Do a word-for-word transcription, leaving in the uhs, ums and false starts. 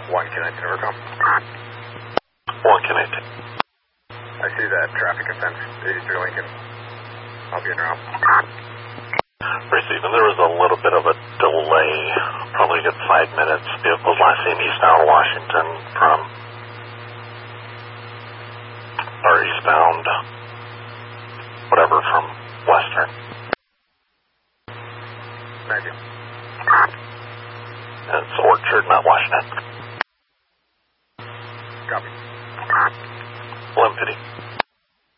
One connect, overcome. One connect. I see that traffic offense, eighty-three Lincoln. I'll be in route. Receiving. There was a little bit of a delay, probably a good five minutes. Vehicles last seen eastbound Washington from, or eastbound, whatever, from Western. Thank you. It's Orchard, not Washington.